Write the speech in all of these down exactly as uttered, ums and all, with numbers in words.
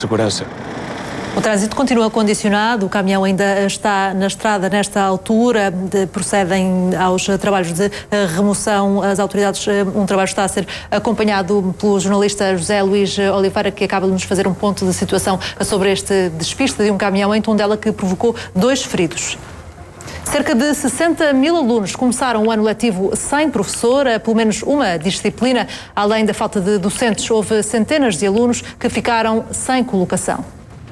Segurança. O trânsito continua condicionado, o caminhão ainda está na estrada nesta altura, de, procedem aos trabalhos de uh, remoção. As autoridades, uh, um trabalho está a ser acompanhado pelo jornalista José Luís Oliveira, que acaba de nos fazer um ponto de situação sobre este despiste de um caminhão em Tondela que provocou dois feridos. Cerca de sessenta mil alunos começaram o ano letivo sem professor, pelo menos uma disciplina. Além da falta de docentes, houve centenas de alunos que ficaram sem colocação.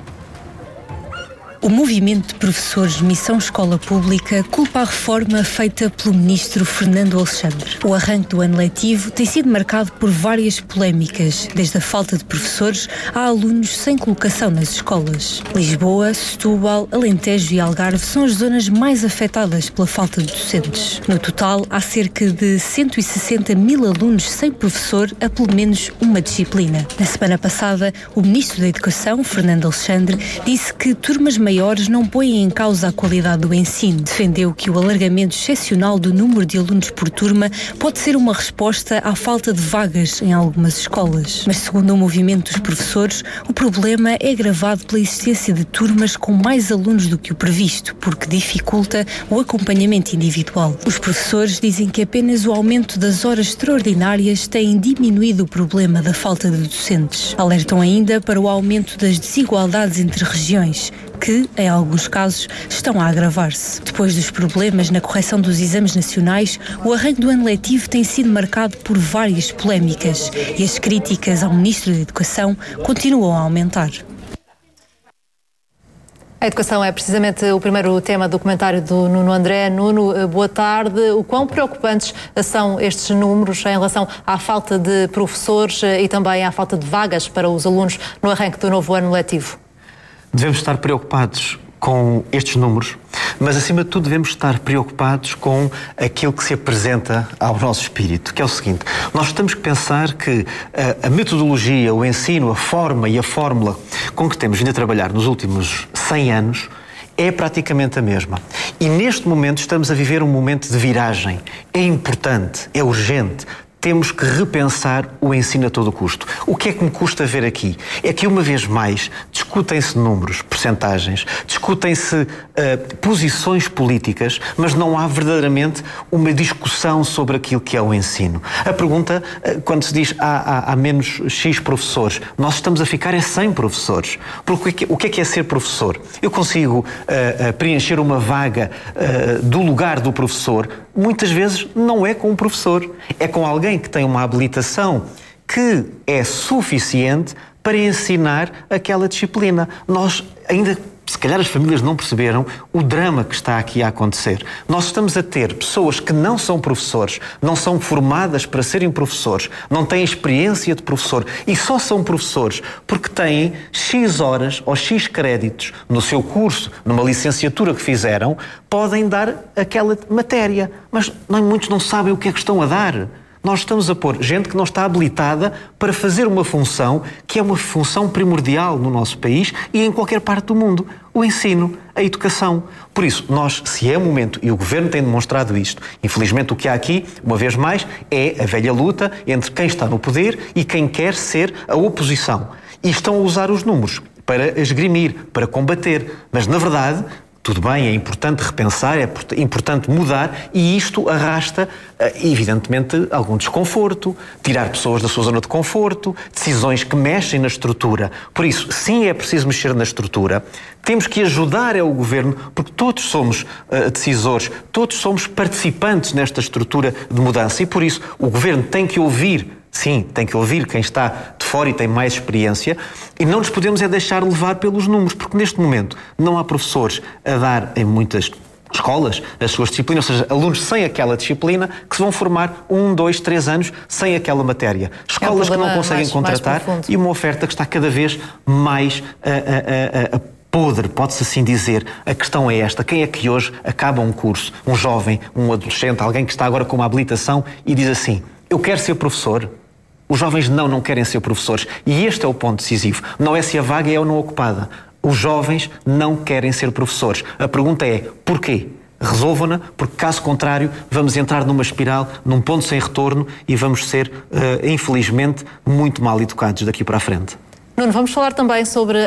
O movimento de professores Missão Escola Pública culpa a reforma feita pelo ministro Fernando Alexandre. O arranque do ano letivo tem sido marcado por várias polémicas, desde a falta de professores a alunos sem colocação nas escolas. Lisboa, Setúbal, Alentejo e Algarve são as zonas mais afetadas pela falta de docentes. No total, há cerca de cento e sessenta mil alunos sem professor a pelo menos uma disciplina. Na semana passada, o ministro da Educação, Fernando Alexandre, disse que turmas maiores não põem em causa a qualidade do ensino. Defendeu que o alargamento excepcional do número de alunos por turma pode ser uma resposta à falta de vagas em algumas escolas. Mas, segundo o movimento dos professores, o problema é agravado pela existência de turmas com mais alunos do que o previsto, porque dificulta o acompanhamento individual. Os professores dizem que apenas o aumento das horas extraordinárias tem diminuído o problema da falta de docentes. Alertam ainda para o aumento das desigualdades entre regiões, que, em alguns casos, estão a agravar-se. Depois dos problemas na correção dos exames nacionais, o arranque do ano letivo tem sido marcado por várias polémicas e as críticas ao Ministro da Educação continuam a aumentar. A educação é precisamente o primeiro tema do comentário do Nuno André. Nuno, boa tarde. O quão preocupantes são estes números em relação à falta de professores e também à falta de vagas para os alunos no arranque do novo ano letivo? Devemos estar preocupados com estes números, mas acima de tudo devemos estar preocupados com aquilo que se apresenta ao nosso espírito, que é o seguinte: nós temos que pensar que a, a metodologia, o ensino, a forma e a fórmula com que temos vindo a trabalhar nos últimos cem anos é praticamente a mesma. E neste momento estamos a viver um momento de viragem. É importante, é urgente. Temos que repensar o ensino a todo custo. O que é que me custa ver aqui? É que, uma vez mais, discutem-se números, percentagens, discutem-se uh, posições políticas, mas não há verdadeiramente uma discussão sobre aquilo que é o ensino. A pergunta, uh, quando se diz há, há, há menos X professores, nós estamos a ficar é sem professores. Porque o que é que é ser professor? Eu consigo uh, uh, preencher uma vaga uh, do lugar do professor, muitas vezes não é com um professor, é com alguém que tem uma habilitação que é suficiente para ensinar aquela disciplina. Nós ainda, se calhar as famílias não perceberam o drama que está aqui a acontecer. Nós estamos a ter pessoas que não são professores, não são formadas para serem professores, não têm experiência de professor e só são professores porque têm X horas ou X créditos no seu curso, numa licenciatura que fizeram, podem dar aquela matéria. Mas não, muitos não sabem o que é que estão a dar. Nós estamos a pôr gente que não está habilitada para fazer uma função que é uma função primordial no nosso país e em qualquer parte do mundo: o ensino, a educação. Por isso, nós, se é o momento, e o Governo tem demonstrado isto, infelizmente o que há aqui, uma vez mais, é a velha luta entre quem está no poder e quem quer ser a oposição. E estão a usar os números para esgrimir, para combater, mas, na verdade, tudo bem, é importante repensar, é importante mudar e isto arrasta, evidentemente, algum desconforto, tirar pessoas da sua zona de conforto, decisões que mexem na estrutura. Por isso, sim, é preciso mexer na estrutura. Temos que ajudar é o Governo, porque todos somos uh, decisores, todos somos participantes nesta estrutura de mudança e, por isso, o Governo tem que ouvir. Sim, tem que ouvir quem está de fora e tem mais experiência e não nos podemos é deixar levar pelos números, porque neste momento não há professores a dar em muitas escolas as suas disciplinas, ou seja, alunos sem aquela disciplina que se vão formar um, dois, três anos sem aquela matéria. Escolas é um que não conseguem mais, contratar mais e uma oferta que está cada vez mais a, a, a, a podre, pode-se assim dizer. A questão é esta: quem é que hoje acaba um curso, um jovem, um adolescente, alguém que está agora com uma habilitação e diz assim: eu quero ser professor? Os jovens não, não querem ser professores. E este é o ponto decisivo. Não é se a vaga é ou não ocupada. Os jovens não querem ser professores. A pergunta é, porquê? Resolvam-na, porque caso contrário vamos entrar numa espiral, num ponto sem retorno e vamos ser, uh, infelizmente, muito mal educados daqui para a frente. Nuno, vamos falar também sobre